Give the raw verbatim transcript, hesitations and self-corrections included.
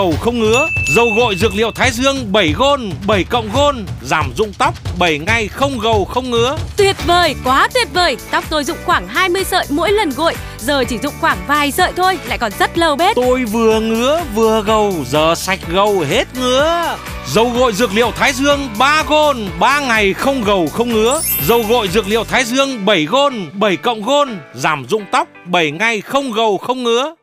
gầu không ngứa. Dầu gội dược liệu Thái Dương bảy gôn, bảy cộng gôn, giảm rụng tóc bảy ngày không gầu không ngứa. Tuyệt vời, quá tuyệt vời. Tóc tôi rụng khoảng hai mươi sợi mỗi lần gội, giờ chỉ rụng khoảng vài sợi thôi, lại còn rất lâu bết. Tôi vừa ngứa vừa gầu, giờ sạch gầu hết ngứa. Dầu gội dược liệu Thái Dương ba gôn, ba ngày không gầu không ngứa. Dầu gội dược liệu Thái Dương bảy gôn, bảy cộng gôn, giảm rụng tóc bảy ngày không gầu không ngứa.